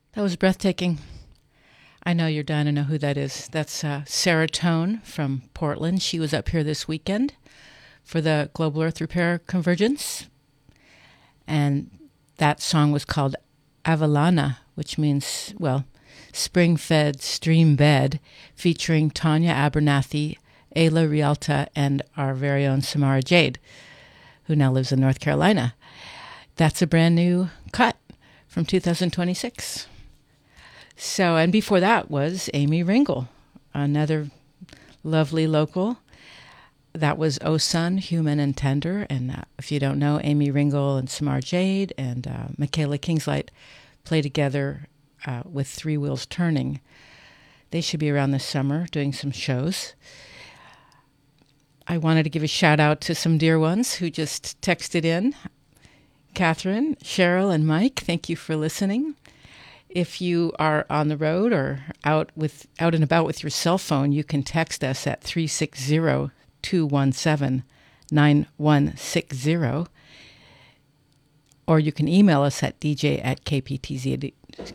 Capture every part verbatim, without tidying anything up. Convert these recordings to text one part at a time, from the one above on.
That was breathtaking. I know you're dying to know who that is. That's uh, Sarah Tone from Portland. She was up here this weekend for the Global Earth Repair Convergence. And that song was called Avalana, which means, well, spring-fed stream bed, featuring Tanya Abernathy, Ayla Rialta, and our very own Samara Jade, who now lives in North Carolina. That's a brand new cut from two thousand twenty-six. So, and before that was Amy Ringel, another lovely local. That was O Sun, Human and Tender. And uh, if you don't know, Amy Ringel and Samar Jade and uh, Michaela Kingslight play together uh, with Three Wheels Turning. They should be around this summer doing some shows. I wanted to give a shout out to some dear ones who just texted in. Catherine, Cheryl, and Mike, thank you for listening. If you are on the road or out with out and about with your cell phone, you can text us at three six zero, two one seven, nine one six zero. Or you can email us at d j at k p t z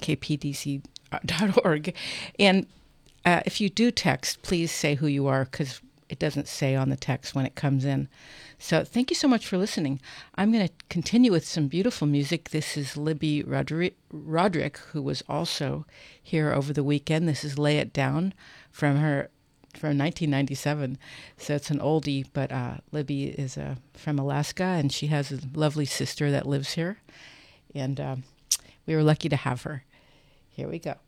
dot org. And uh, if you do text, please say who you are, because it doesn't say on the text when it comes in. So thank you so much for listening. I'm going to continue with some beautiful music. This is Libby Rodri- Roderick, who was also here over the weekend. This is Lay It Down from her from nineteen ninety-seven. So it's an oldie, but uh, Libby is uh, from Alaska, and she has a lovely sister that lives here. And um, we were lucky to have her. Here we go.